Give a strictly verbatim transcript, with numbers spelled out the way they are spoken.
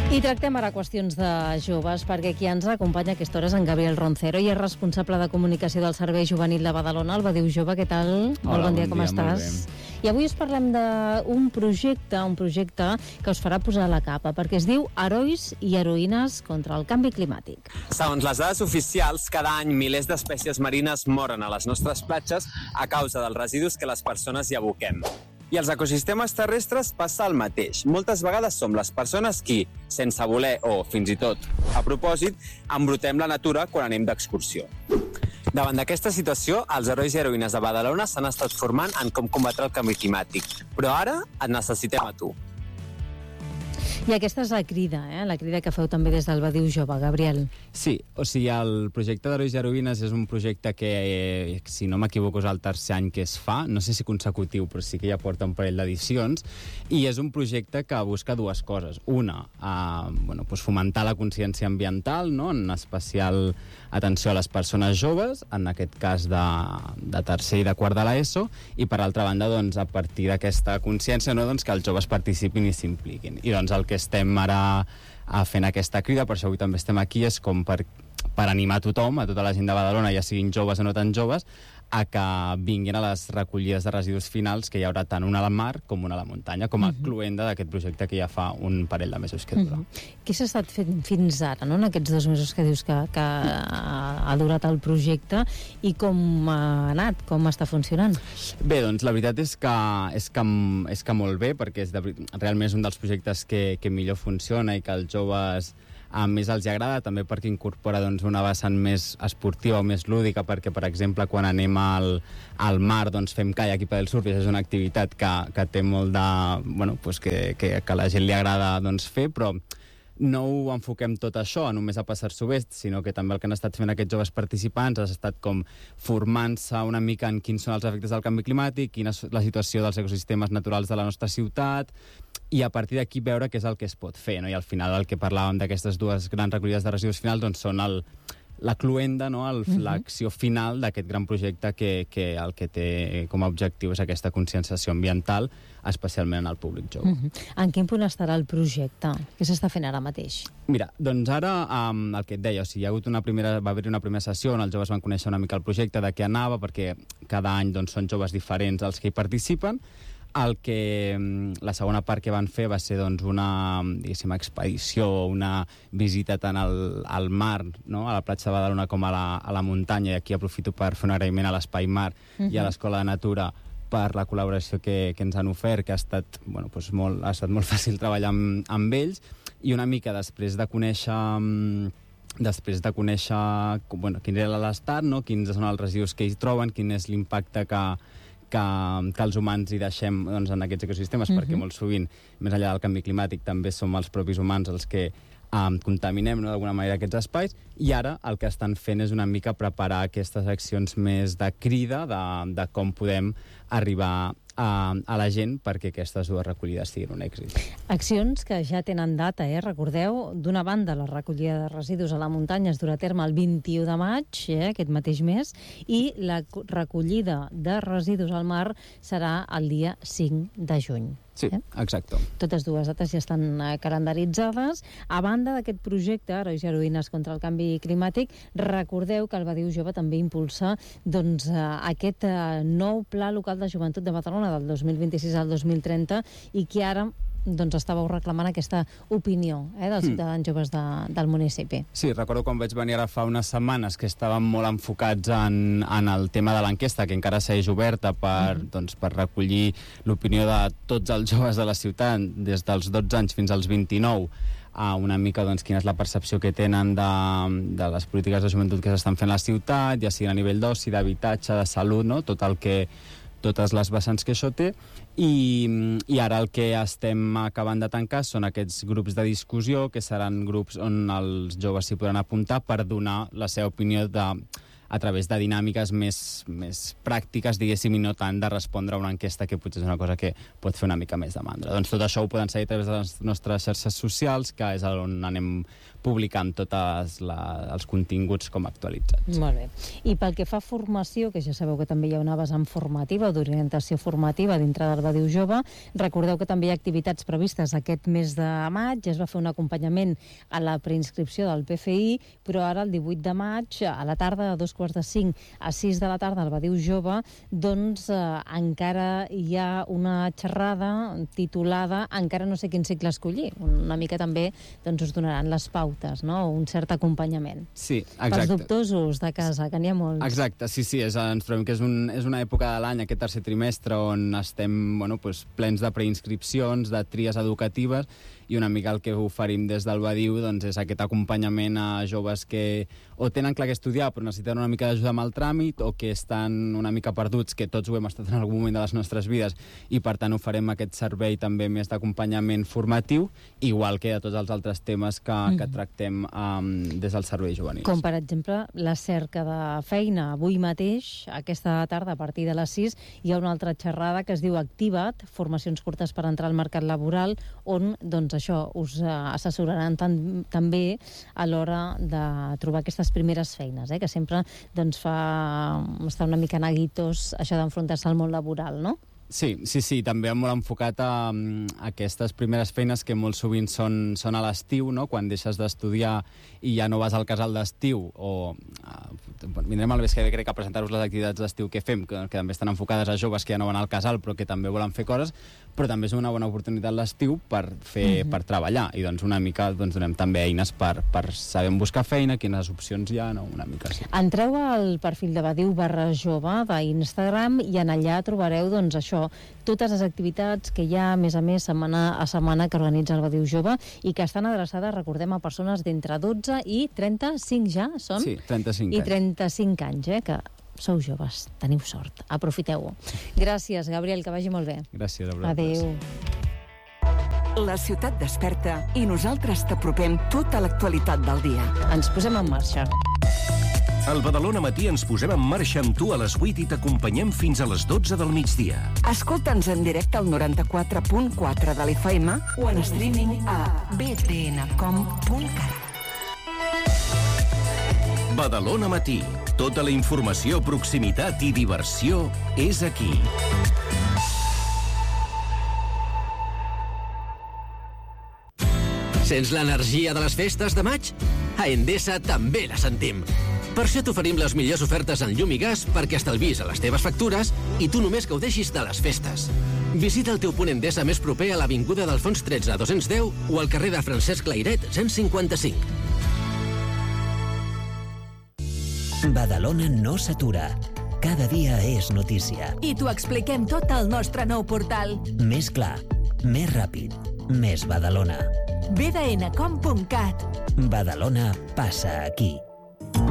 I tractem ara qüestions de joves, perquè qui ens acompanya a aquesta hora és en Gabriel Roncero i és responsable de comunicació del Servei Juvenil de Badalona, el Badiu Jove. Què tal? Hola, molt bon dia, bon com dia, estàs? I avui us parlem d'un projecte, un projecte que us farà posar la capa, perquè es diu Herois i Heroïnes contra el canvi climàtic. Segons les dades oficials, cada any milers d'espècies marines moren a les nostres platges a causa dels residus que les persones hi aboquem. I als ecosistemes terrestres passa el mateix. Moltes vegades som les persones qui, sense voler o, fins i tot, a propòsit, embrutem la natura quan anem d'excursió. Davant d'aquesta situació, els herois i heroïnes de Badalona s'han estat formant en com combatre el canvi climàtic. Però ara et necessitem a tu. I aquesta és la crida, eh? la crida que feu també des del Badiu Jove, Gabriel. Sí, o sigui, el projecte d'Herois i Heroïnes és un projecte que, eh, si no m'equivoco, és el tercer any que es fa, no sé si consecutiu, però sí que ja porta un parell d'edicions, i és un projecte que busca dues coses. Una, eh, bueno, doncs fomentar la consciència ambiental, no? En especial atenció a les persones joves, en aquest cas de, de tercer i de quart de l'ESO, i per altra banda, doncs, a partir d'aquesta consciència, no? doncs, que els joves participin i s'impliquin. I doncs el que estem ara a fent aquesta crida, per això avui també estem aquí, és com per, per animar a tothom, a tota la gent de Badalona, ja siguin joves o no tan joves, a que vinguin a les recollides de residus finals, que hi haurà tant una a la mar com una a la muntanya, com a uh-huh. cluenda d'aquest projecte que ja fa un parell de mesos que dura. Uh-huh. Què s'ha estat fent fins ara, no? en aquests dos mesos que dius que, que ha durat el projecte, i com ha anat, com està funcionant? Bé, doncs la veritat és que, és que, és que molt bé, perquè és de, realment és un dels projectes que, que millor funciona i que els joves a més els agrada, també perquè incorpora doncs, una vessant més esportiva o més lúdica, perquè, per exemple, quan anem al, al mar, doncs fem caiac i paddlesurf, és una activitat que, que té molt de... Bueno, doncs que, que, que a la gent li agrada doncs, fer, però no ho enfoquem tot això només a passar-s'ho bé, sinó que també el que han estat fent aquests joves participants ha estat com formant-se una mica en quins són els efectes del canvi climàtic, quina és la situació dels ecosistemes naturals de la nostra ciutat, i a partir d'aquí veure què és el que es pot fer, no? I al final el que parlàvem d'aquestes dues grans recollides de residus finals doncs són el, la cluenda, no? el, uh-huh. l'acció final d'aquest gran projecte que, que el que té com a objectiu és aquesta conscienciació ambiental, especialment en el públic jove. Uh-huh. En quin punt estarà el projecte? Què s'està fent ara mateix? Mira, doncs ara um, el que et deia, o sigui, hi ha hagut una primera, va haver-hi una primera sessió on els joves van conèixer una mica el projecte, de què anava, perquè cada any doncs, són joves diferents els que hi participen. El que, la segona part que van fer va ser doncs, una diguéssim, expedició, una visita tant al, al mar, no? a la platja de Badalona, com a la, a la muntanya, i aquí aprofito per fer un agraïment a l'Espai Mar uh-huh. i a l'Escola de Natura per la col·laboració que, que ens han ofert, que ha estat, bueno, doncs molt, ha estat molt fàcil treballar amb, amb ells, i una mica després de conèixer... després de conèixer bueno, quin era l'estat, no? quins són els residus que hi troben, quin és l'impacte que, que, que els humans hi deixem doncs, en aquests ecosistemes, uh-huh. perquè molt sovint, més enllà del canvi climàtic, també som els propis humans els que um, contaminem no, d'alguna manera aquests espais, i ara el que estan fent és una mica preparar aquestes accions més de crida, de, de com podem arribar a, a la gent perquè aquestes dues recollides siguin un èxit. Accions que ja tenen data, eh? Recordeu, d'una banda la recollida de residus a la muntanya es durà a terme el vint-i-u de maig, eh? aquest mateix mes, i la recollida de residus al mar serà el dia cinc de juny. Sí, eh? Exacte. Totes dues dates ja estan eh, calendaritzades. A banda d'aquest projecte, Herois i Heroïnes contra el canvi climàtic, recordeu que el Badiu Jove també impulsa doncs, eh, aquest eh, nou Pla Local de Joventut de Badalona del dos mil vint-i-sis al dos mil trenta, i que ara doncs estàveu reclamant aquesta opinió eh, dels ciutadans mm. joves de, del municipi. Sí, recordo quan vaig venir ara fa unes setmanes que estàvem molt enfocats en, en el tema de l'enquesta, que encara segueix oberta per, mm. doncs, per recollir l'opinió de tots els joves de la ciutat des dels dotze anys fins als vint-i-nou, a una mica doncs, quina és la percepció que tenen de, de les polítiques de joventut que s'estan fent a la ciutat, ja sigui a nivell d'oci, d'habitatge, de salut, no? tot el que totes les vessants que això té, i, i ara el que estem acabant de tancar són aquests grups de discussió, que seran grups on els joves s'hi podran apuntar per donar la seva opinió de a través de dinàmiques més, més pràctiques, diguéssim, i no tant de respondre a una enquesta que potser és una cosa que pot fer una mica més de mandra. Doncs tot això ho poden seguir a través de les nostres xarxes socials, que és on anem publicant tots els continguts com actualitzats. Molt bé. I pel que fa a formació, que ja sabeu que també hi ha una vessant formativa o d'orientació formativa dintre del Badiu Jove, recordeu que també hi ha activitats previstes aquest mes de maig, ja es va fer un acompanyament a la preinscripció del P F I, però ara el divuit de maig, a la tarda, de dos quarts de cinc a sis de la tarda al Badiu Jove, doncs eh, encara hi ha una xerrada titulada Encara no sé quin cicle escollir. Una mica també doncs, us donaran les pautes, no? Un cert acompanyament. Sí, exacte. Pels dubtosos de casa, que n'hi ha molts. Exacte, sí, sí, és, ens trobem que és, un, és una època de l'any, aquest tercer trimestre, on estem bueno, pues, plens de preinscripcions, de tries educatives, i una mica el que oferim des del Badiu doncs, és aquest acompanyament a joves que o tenen clar que estudiar però necessiten una mica d'ajuda amb el tràmit, o que estan una mica perduts, que tots ho hem estat en algun moment de les nostres vides, i per tant oferem aquest servei també més d'acompanyament formatiu, igual que de tots els altres temes que, mm. que tractem um, des del servei juvenil. Com per exemple la cerca de feina. Avui mateix, aquesta tarda, a partir de les sis, hi ha una altra xerrada que es diu Activa't, formacions curtes per entrar al mercat laboral, on doncs, això us assessoraran tan, també a l'hora de trobar aquestes primeres feines, eh? Que sempre doncs, fa estar una mica neguitos això d'enfrontar-se al món laboral, no? Sí, sí, sí, també molt enfocat a, a aquestes primeres feines que molt sovint són, són a l'estiu, no? Quan deixes d'estudiar i ja no vas al casal d'estiu, o uh, vindrem al vespre, crec, a presentar-vos les activitats d'estiu que fem, que, que també estan enfocades a joves que ja no van al casal però que també volen fer coses, però també és una bona oportunitat l'estiu per fer, uh-huh. per treballar, i doncs una mica doncs, donem també eines per, per saber buscar feina, quines opcions hi ha, no? Una mica així. Entreu al perfil de Badiu barra jove d'Instagram i en allà trobareu doncs això, totes les activitats que hi ha, a més a més, setmana a setmana que organitza el Badiu Jove i que estan adreçades, recordem, a persones d'entre dotze i trenta-cinc ja són? Sí, trenta-cinc I anys. trenta-cinc anys, eh, que sou joves, teniu sort, aprofiteu-ho. Gràcies, Gabriel, que vagi molt bé. Gràcies a vosaltres. Adéu. La ciutat desperta i nosaltres t'apropem tota l'actualitat del dia. Ens posem en marxa. Al Badalona Matí ens posem en marxa amb tu a les vuit i t'acompanyem fins a les dotze del migdia. Escolta'ns en directe al noranta-quatre punt quatre de l'F M o en streaming a b t n com punt cat. Badalona Matí. Tota la informació, proximitat i diversió és aquí. Sents l'energia de les festes de maig? A Endesa també la sentim. Per això t'oferim les millors ofertes en llum i gas perquè estalvis a les teves factures i tu només gaudeixis de les festes. Visita el teu punt Endesa més proper a l'Avinguda d'Alfons tretze a dos-cents deu o al carrer de Francesc Layret cent cinquanta-cinc. Badalona no s'atura. Cada dia és notícia. I t'ho expliquem tot al nostre nou portal. Més clar, més ràpid, més Badalona. b d n com punt cat. Badalona passa aquí.